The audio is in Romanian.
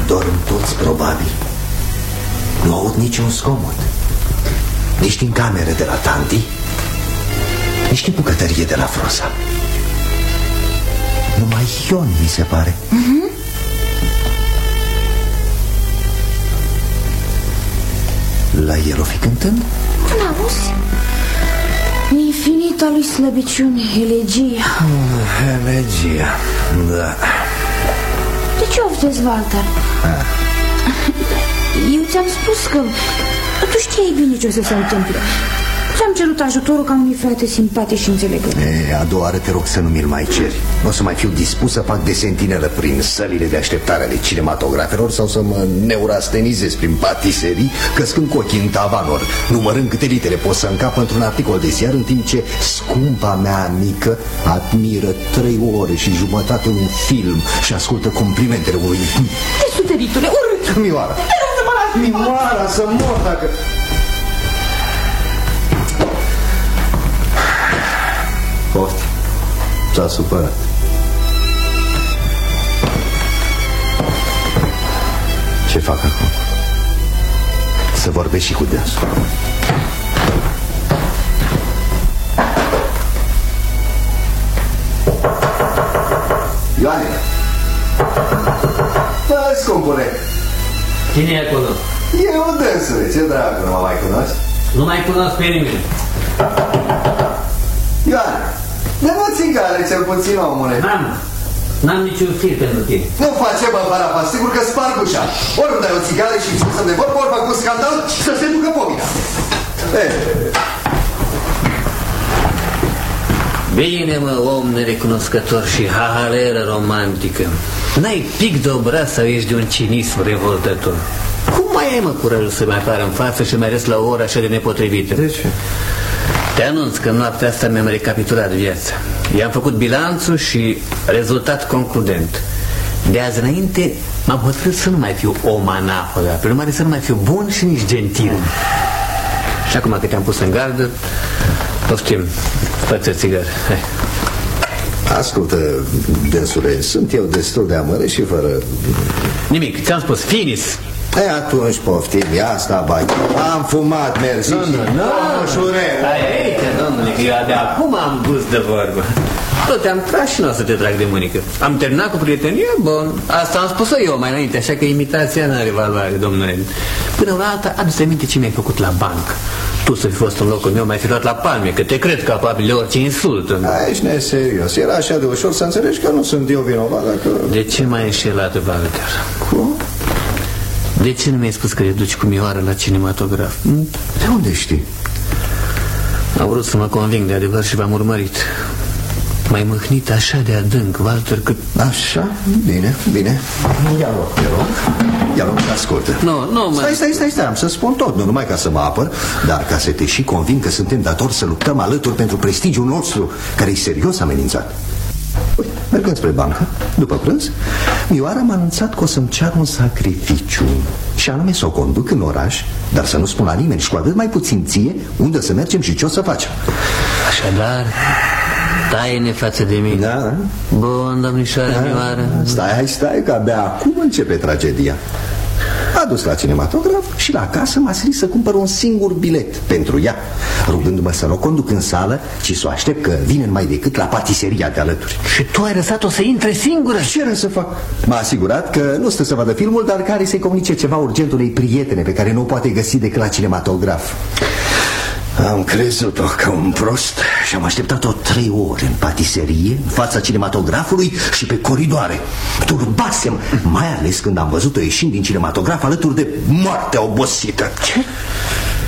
Dorm toți, probabil. Nu aud niciun zgomot. Nici din camere de la Tanti, nici din bucătărie de la Frosa. Numai Ion, mi se pare. La el o fi cântând? N-auzi? Infinita lui slăbiciune, elegia. Elegia, da. De ce oftezi, Walter? Eu ți-am spus că tu știai bine ce o să se întâmple. Ți-am cerut ajutorul ca unui frate simpatic și înțelegător. A doua oară te rog să nu mi-l mai ceri. Nu o să mai fiu dispus să fac de sentinelă prin sălile de așteptare ale cinematografelor sau să mă neurastenizez prin patiserii, căscând cu ochii în tavanuri, numărând câte litere pot să încap într-un articol de ziar, în timp ce scumpa mea mică admiră 3 ore și jumătate un film și ascultă complimentele unui... Desuteritule, urât! Mioara! Mioara, să mor dacă... Pofti, s-a supărat. Ce fac acum? Să vorbesc și cu dânsul. Ioane! Bă, scumpule! Cine e acolo? Eu, dânsule, ce dragă, nu mă mai cunoști? Nu mai cunosc pe nimeni. Ioane, dă-mă țigare cel puțin, omule. N-am niciun fir pentru tine. Nu face, bă, Barafa, sigur că sparg ușa. Ori îmi dai o țigară și să-mi de vorbă, ori fac un scandal și să se ducă pomina. Bine, mă, om nerecunoscător și hahaleră romantică. N-ai pic de obraz sau ești de un cinism revoltător? Cum mai ai, mă, curajul să mai apară în față și mai ales la o oră așa de nepotrivită? De ce? Te anunț că noaptea asta mi-am recapitulat viața. I-am făcut bilanțul și rezultat concludent. De azi înainte m-am hotărât să nu mai fiu om anaforă, pe urmare să nu mai fiu bun și nici gentil. Și acum că te-am pus în gardă, poftim, fă-ți o țigară. Hai. Ascultă, dânsule, sunt eu destul de amărât și fără... Nimic, ți-am spus, finis. Atunci poftim, ia asta, bai. Am fumat, mersi. Nu, stai aici, domnule, că eu de acum am gust de vorbă. Tot te-am tras și nu o să te trag de mânică. Am terminat cu prietenie, bun. Asta am spus-o eu mai înainte, așa că imitația n-are valoare, domnule. Până la alta, adu-ți aminte ce mi-ai făcut la bancă. Tu să fi fost în locul meu, mi-ai fi luat la palme, că te cred capabil de orice insult. Aici ne serios. Era așa de ușor să înțelegi că nu sunt eu vinovat dacă... De ce m-ai înșelat, Walter? Cum? De ce nu mi-ai spus că te duci cu Mioară la cinematograf? De unde știi? Am vrut să mă conving de adevăr și v-am urmărit. M-ai mâhnit așa de adânc, Walter, cât... Așa? Bine, bine. Ia loc, te rog. Ia loc, ascultă. Nu, mă... Stai, am să spun tot, nu numai ca să mă apăr, dar ca să te și conving că suntem datori să luptăm alături pentru prestigiul nostru, care e serios amenințat. Mergând spre bancă, după prânz, Mioara m-a anunțat că o să-mi ceară un sacrificiu, și anume să o conduc în oraș, dar să nu spun la nimeni și cu atât mai puțin ție unde să mergem și ce o să facem. Așadar, taie-ne față de mine. Da. Bun, domnișoară Mioară. Stai, că abia acum începe tragedia. A dus la cinematograf și la casă m-a silit să cumpăr un singur bilet pentru ea, rugându-mă să nu o conduc în sală, ci să o aștept că vine numai decât la patiseria de alături. Și tu ai lăsat-o să intre singură? Ce rău să fac? M-a asigurat că nu stă să vadă filmul, dar care să-i comunice ceva urgent unei prietene pe care nu o poate găsi decât la cinematograf. Am crezut-o ca un prost și am așteptat-o 3 ore în patiserie, în fața cinematografului și pe coridoare. Turbasem, mai ales când am văzut-o ieșind din cinematograf alături de moartea obosită. Ce?